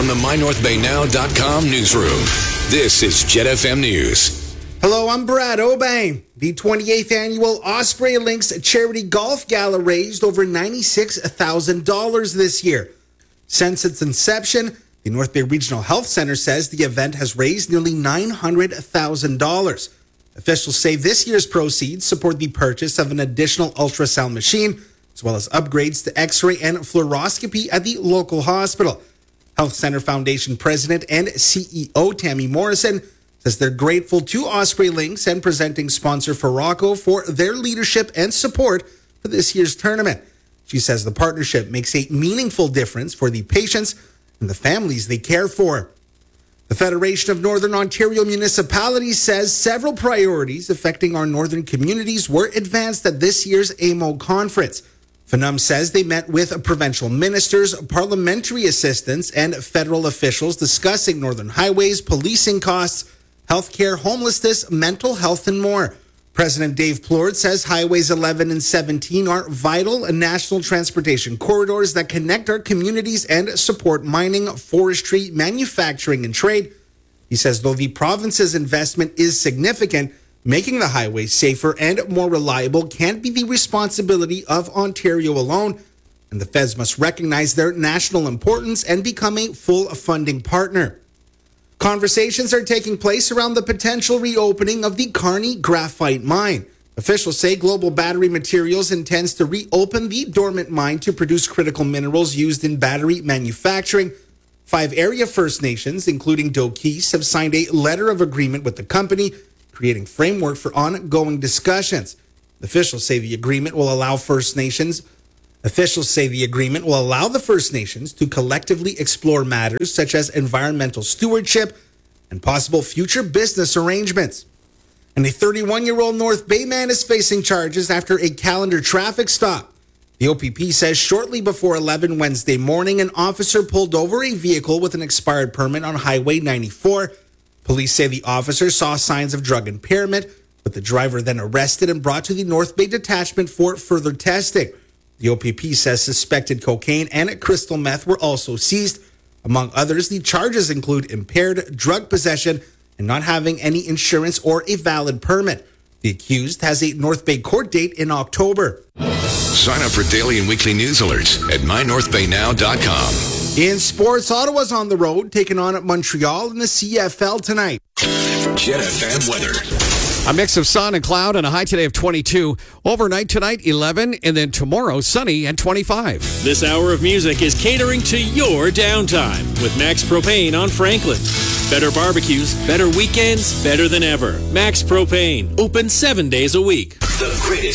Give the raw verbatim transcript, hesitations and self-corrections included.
from the my north bay now dot com newsroom. This is Jet F M News. Hello, I'm Brad Obey. The twenty-eighth annual Osprey Links Charity Golf Gala raised over ninety-six thousand dollars this year. Since its inception, the North Bay Regional Health Center says the event has raised nearly nine hundred thousand dollars. Officials say this year's proceeds support the purchase of an additional ultrasound machine, as well as upgrades to x-ray and fluoroscopy at the local hospital. Health Center Foundation President and C E O Tammy Morrison says they're grateful to Osprey Links and presenting sponsor Farraco for their leadership and support for this year's tournament. She says the partnership makes a meaningful difference for the patients and the families they care for. The Federation of Northern Ontario Municipalities says several priorities affecting our northern communities were advanced at this year's A M O conference. F N U M says they met with provincial ministers, parliamentary assistants, and federal officials discussing northern highways, policing costs, healthcare, homelessness, mental health, and more. President Dave Plord says Highways eleven and seventeen are vital national transportation corridors that connect our communities and support mining, forestry, manufacturing, and trade. He says though the province's investment is significant, making the highways safer and more reliable can't be the responsibility of Ontario alone, and the feds must recognize their national importance and become a full funding partner. Conversations are taking place around the potential reopening of the Kearney graphite mine. Officials say Global Battery Materials intends to reopen the dormant mine to produce critical minerals used in battery manufacturing. Five area First Nations, including Doquis, have signed a letter of agreement with the company, creating framework for ongoing discussions. Officials say the agreement will allow First Nations Officials say the agreement will allow the First Nations to collectively explore matters such as environmental stewardship and possible future business arrangements. And a thirty-one-year-old North Bay man is facing charges after a calendar traffic stop. The O P P says shortly before eleven Wednesday morning, an officer pulled over a vehicle with an expired permit on Highway ninety-four. Police say the officer saw signs of drug impairment, with the driver then arrested and brought to the North Bay detachment for further testing. The O P P says suspected cocaine and crystal meth were also seized. Among others, the charges include impaired drug possession and not having any insurance or a valid permit. The accused has a North Bay court date in October. Sign up for daily and weekly news alerts at my north bay now dot com. In sports, Ottawa's on the road, taking on at Montreal in the C F L tonight. Jet F M weather. A mix of sun and cloud and a high today of twenty-two. Overnight tonight, eleven, and then tomorrow, sunny and twenty-five. This hour of music is catering to your downtime with Max Propane on Franklin. Better barbecues, better weekends, better than ever. Max Propane, open seven days a week. The greatest